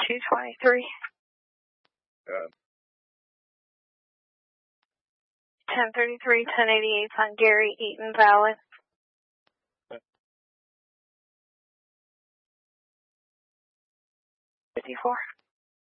223. 1033, 1088 on Gary Eaton Valley. 54.